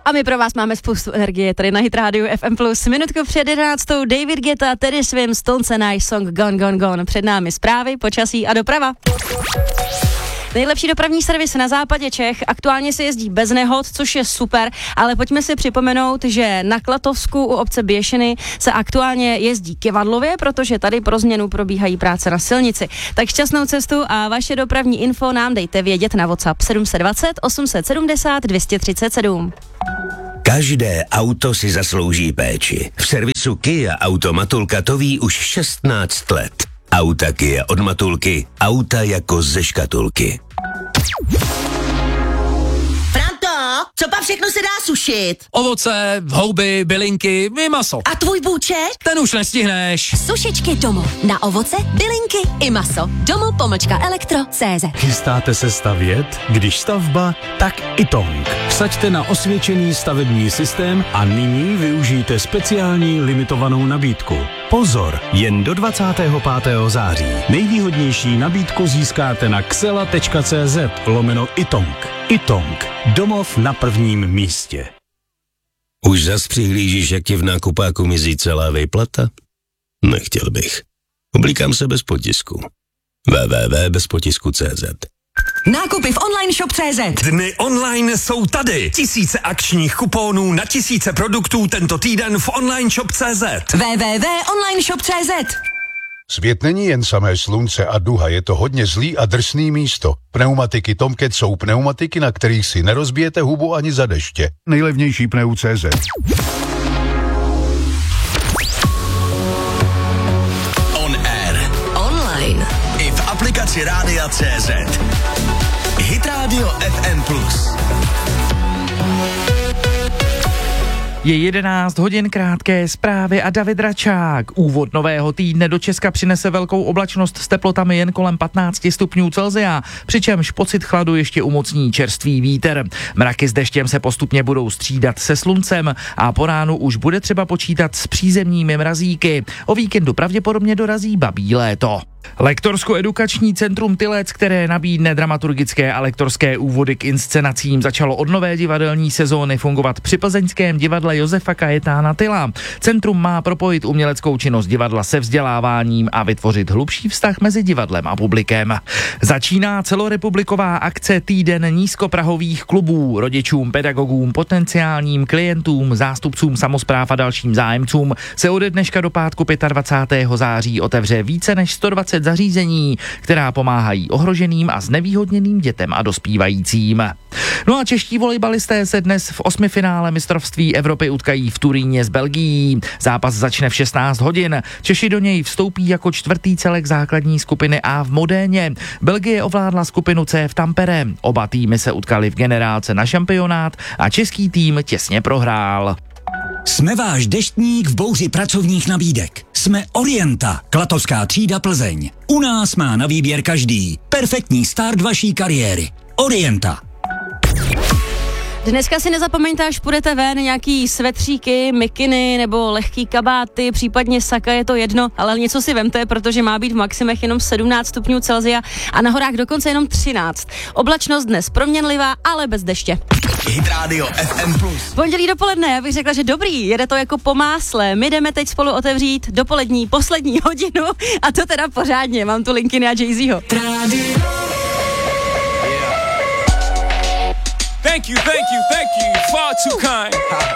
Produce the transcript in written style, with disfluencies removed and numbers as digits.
A my pro vás máme spoustu energie tady na Hit Radio FM+. Minutku před 11. David Guetta, Teddy Swims, Stones and I, song Gone, Gone, Gone. Před námi zprávy, počasí a doprava. Nejlepší dopravní servis na západě Čech. Aktuálně se jezdí bez nehod, což je super, ale pojďme si připomenout, že na Klatovsku u obce Běšiny se aktuálně jezdí kivadlově, protože tady pro změnu probíhají práce na silnici. Tak šťastnou cestu a vaše dopravní info nám dejte vědět na WhatsApp 720 870 237. Každé auto si zaslouží péči. V servisu Kia Auto Matulka to ví už 16 let. Auta Kia od Matulky, auta jako ze škatulky. Franto, co pak všechno se dá sušit? Ovoce, houby, bylinky i maso. A tvůj bůček? Ten už nestihneš. Sušičky Domo. Na ovoce, bylinky i maso. Domo-elektro.cz. Chystáte se stavět? Když stavba, tak Itong. Vsaďte na osvědčený stavební systém a nyní využijte speciální limitovanou nabídku. Pozor, jen do 25. září. Nejvýhodnější nabídku získáte na xela.cz/Itong. Itong. Domov na prvním místě. Už zas přihlížíš, jak ti v nákupáku mizí celá výplata? Nechtěl bych. Oblíkám se bez potisku. www.bezpotisku.cz. Nákupy v online shop.cz. Dny online jsou tady. Tisíce akčních kuponů na tisíce produktů tento týden v online shop.cz. www.onlineshop.cz. Svět není jen samé slunce a duha, je to hodně zlý a drsný místo. Pneumatiky Tomcat jsou pneumatiky, na kterých si nerozbijete hubu ani za deště. Nejlevnější pneu.cz. On air. Online. I v aplikaci Rádia.cz. Hit Radio FM+. Je 11 hodin, krátké zprávy a David Račák. Úvod nového týdne do Česka přinese velkou oblačnost s teplotami jen kolem 15 stupňů Celsia, přičemž pocit chladu ještě umocní čerstvý vítr. Mraky s deštěm se postupně budou střídat se sluncem a po ránu už bude třeba počítat s přízemními mrazíky. O víkendu pravděpodobně dorazí babí léto. Lektorsko-edukační centrum Tylec, které nabídne dramaturgické a lektorské úvody k inscenacím, začalo od nové divadelní sezóny fungovat při plzeňském divadle Josefa Kajetána Tyla. Centrum má propojit uměleckou činnost divadla se vzděláváním a vytvořit hlubší vztah mezi divadlem a publikem. Začíná celorepubliková akce Týden nízkoprahových klubů. Rodičům, pedagogům, potenciálním klientům, zástupcům samospráv a dalším zájemcům se ode dneška do pátku 25. září otevře více než 120 zařízení, která pomáhají ohroženým a znevýhodněným dětem a dospívajícím. No a čeští volejbalisté se dnes v 8. finále mistrovství Evropy utkají v Turíně s Belgií. Zápas začne v 16 hodin. Češi do něj vstoupí jako čtvrtý celek základní skupiny A v Modéně. Belgie ovládla skupinu C v Tampere. Oba týmy se utkali v generálce na šampionát a český tým těsně prohrál. Jsme váš deštník v bouři pracovních nabídek. Jsme Orienta, Klatovská třída Plzeň. U nás má na výběr každý. Perfektní start vaší kariéry. Orienta. Dneska si nezapomeňte, až půjdete ven, nějaký svetříky, mikiny nebo lehký kabáty, případně saka, je to jedno, ale něco si vemte, protože má být v maximech jenom 17 stupňů Celsia a na horách dokonce jenom 13. Oblačnost dnes proměnlivá, ale bez deště. Hit Radio FM+. Pondělí dopoledne, já bych řekla, že dobrý, jede to jako po másle. My jdeme teď spolu otevřít dopolední poslední hodinu a to teda pořádně, mám tu Linkiny a Jay-Zho. Thank you, far too kind.